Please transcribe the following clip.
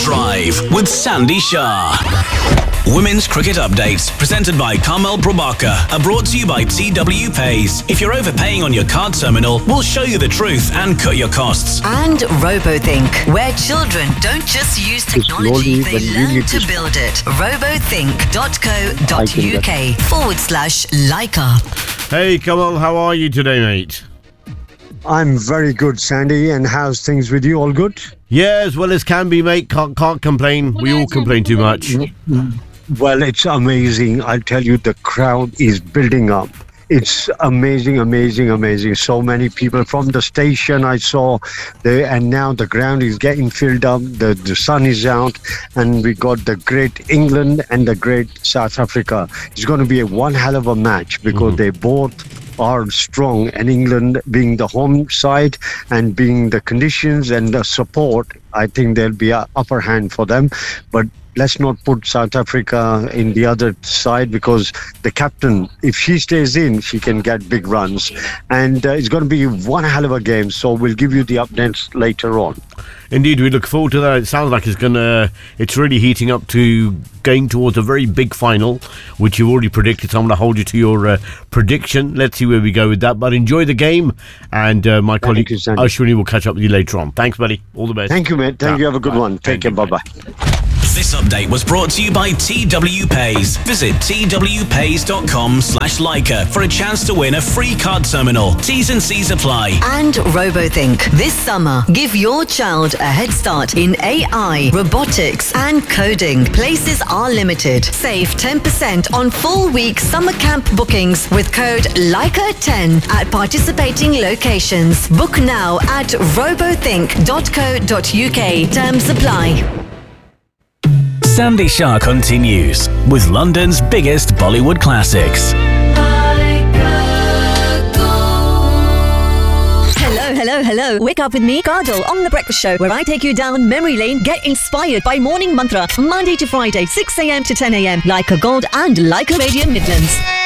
Drive with Sandy Shah. Women's Cricket Updates, presented by Carmel Probaka, are brought to you by TW Pays. If you're overpaying on your card terminal, we'll show you the truth and cut your costs. And RoboThink, where children don't just use technology, they learn to build it. robothink.co.uk/Leica. Hey, Kamal, how are you today, mate? I'm very good, Sandy. And how's things with you? All good? Yeah, as well as can be, mate. Can't complain. We all complain too much. Well, it's amazing. I'll tell you, the crowd is building up. It's amazing, amazing, amazing. So many people from the station I saw there, and now the ground is getting filled up. The sun is out, and we got the great England and the great South Africa. It's going to be one hell of a match because they both are strong, and England being the home side and being the conditions and the support, I think there'll be an upper hand for them. But let's not put South Africa in the other side, because the captain, if she stays in, she can get big runs. And it's going to be one hell of a game. So we'll give you the updates later on. Indeed, we look forward to that. It sounds like it's really heating up to going towards a very big final, which you've already predicted. So I'm going to hold you to your prediction. Let's see where we go with that. But enjoy the game. And my colleague Ashwini will catch up with you later on. Thanks, buddy. All the best. Thank you, mate. Thank you. Have a good one. Take care. Bye-bye. This update was brought to you by TW Pays. Visit twpays.com/Leica for a chance to win a free card terminal. T's and C's apply. And RoboThink. This summer, give your child a head start in AI, robotics and coding. Places are limited. Save 10% on full week summer camp bookings with code Leica10 at participating locations. Book now at robothink.co.uk. Terms apply. Sandy Shah continues with London's biggest Bollywood classics. Hello. Wake up with me, Kajal, on The Breakfast Show, where I take you down memory lane. Get inspired by Morning Mantra, Monday to Friday, 6 a.m. to 10 a.m. Leica Gold and Leica Radio Midlands.